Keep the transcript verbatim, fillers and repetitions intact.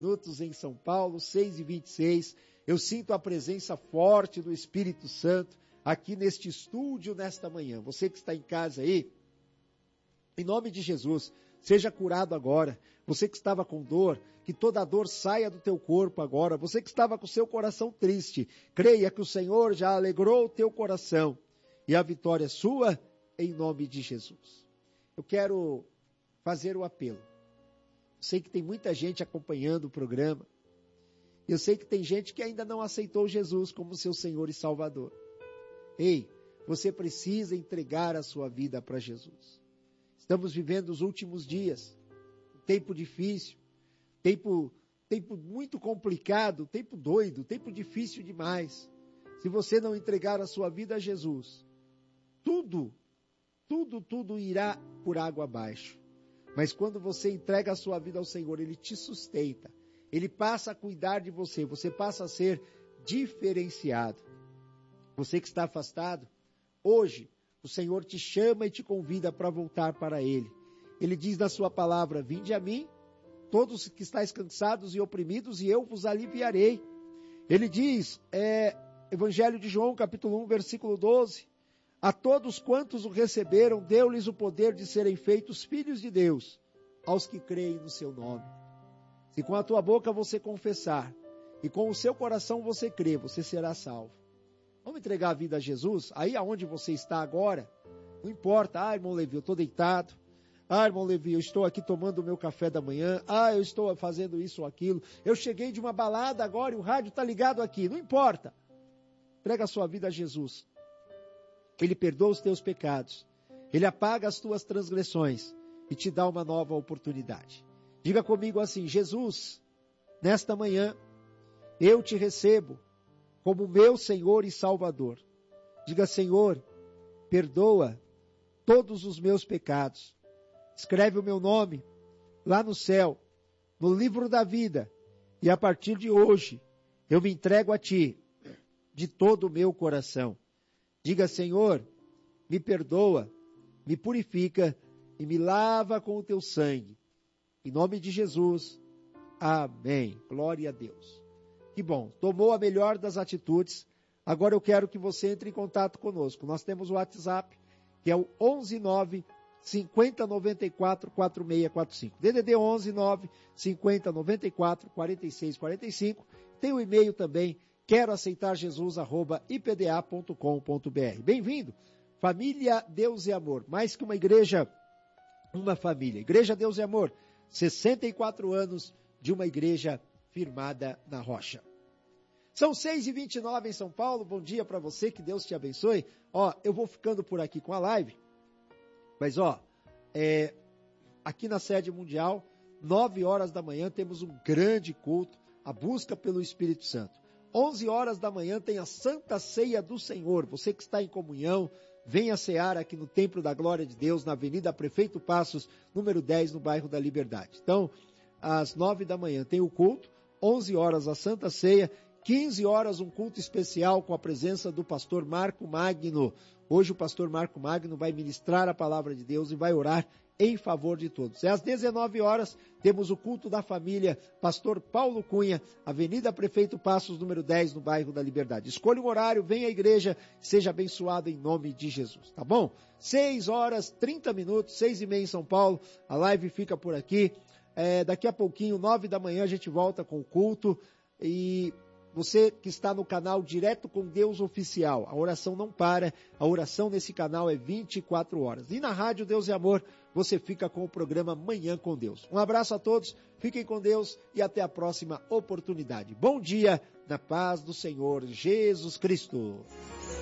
minutos em São Paulo, seis e vinte e seis. Eu sinto a presença forte do Espírito Santo aqui neste estúdio nesta manhã. Você que está em casa aí, em nome de Jesus, seja curado agora. Você que estava com dor, que toda dor saia do teu corpo agora. Você que estava com o seu coração triste, creia que o Senhor já alegrou o teu coração. E a vitória é sua, em nome de Jesus. Eu quero fazer o apelo. Eu sei que tem muita gente acompanhando o programa. Eu sei que tem gente que ainda não aceitou Jesus como seu Senhor e Salvador. Ei, você precisa entregar a sua vida para Jesus. Estamos vivendo os últimos dias, um tempo difícil, tempo, tempo muito complicado, tempo doido, tempo difícil demais. Se você não entregar a sua vida a Jesus, tudo, tudo, tudo irá por água abaixo. Mas quando você entrega a sua vida ao Senhor, Ele te sustenta, Ele passa a cuidar de você, você passa a ser diferenciado. Você que está afastado, hoje, o Senhor te chama e te convida para voltar para Ele. Ele diz na sua palavra, vinde a mim, todos que estáis cansados e oprimidos, e eu vos aliviarei. Ele diz, é, Evangelho de João, capítulo um, versículo doze, a todos quantos o receberam, deu-lhes o poder de serem feitos filhos de Deus, aos que creem no seu nome. Se com a tua boca você confessar, e com o seu coração você crer, você será salvo. Vamos entregar a vida a Jesus? Aí aonde você está agora, não importa. Ah, irmão Levi, eu estou deitado. Ah, irmão Levi, eu estou aqui tomando o meu café da manhã. Ah, eu estou fazendo isso ou aquilo. Eu cheguei de uma balada agora e o rádio está ligado aqui. Não importa. Entrega a sua vida a Jesus. Ele perdoa os teus pecados. Ele apaga as tuas transgressões e te dá uma nova oportunidade. Diga comigo assim, Jesus, nesta manhã, eu te recebo como meu Senhor e Salvador. Diga, Senhor, perdoa todos os meus pecados. Escreve o meu nome lá no céu, no livro da vida. E a partir de hoje, eu me entrego a Ti, de todo o meu coração. Diga, Senhor, me perdoa, me purifica e me lava com o Teu sangue. Em nome de Jesus, amém. Glória a Deus. Que bom, tomou a melhor das atitudes. Agora eu quero que você entre em contato conosco. Nós temos o WhatsApp, que é o onze nove, cinquenta, noventa e quatro, quarenta e seis quarenta e cinco. D D D onze nove, cinquenta, noventa e quatro, quarenta e seis quarenta e cinco. Tem o e-mail também, quero aceitar Jesus, arroba i p d a ponto com ponto b r. Bem-vindo, Família Deus e Amor. Mais que uma igreja, uma família. Igreja Deus e Amor, sessenta e quatro anos de uma igreja firmada na rocha. São seis e vinte e nove em São Paulo, bom dia para você, que Deus te abençoe. Ó, eu vou ficando por aqui com a live, mas ó, é, aqui na sede mundial, nove horas da manhã temos um grande culto, a busca pelo Espírito Santo. onze horas da manhã tem a Santa Ceia do Senhor, você que está em comunhão, venha cear aqui no Templo da Glória de Deus, na Avenida Prefeito Passos, número dez, no bairro da Liberdade. Então, às nove da manhã tem o culto, onze horas a Santa Ceia, quinze horas um culto especial com a presença do pastor Marco Magno. Hoje o pastor Marco Magno vai ministrar a palavra de Deus e vai orar em favor de todos. E às dezenove horas temos o culto da família pastor Paulo Cunha, Avenida Prefeito Passos, número dez, no bairro da Liberdade. Escolha um horário, venha à igreja, seja abençoado em nome de Jesus, tá bom? seis horas, trinta minutos, seis e meia em São Paulo, a live fica por aqui. É, daqui a pouquinho, nove da manhã, a gente volta com o culto. E você que está no canal Direto com Deus Oficial, a oração não para, a oração nesse canal é vinte e quatro horas. E na rádio Deus e Amor, você fica com o programa Manhã com Deus. Um abraço a todos, fiquem com Deus e até a próxima oportunidade. Bom dia, na paz do Senhor Jesus Cristo.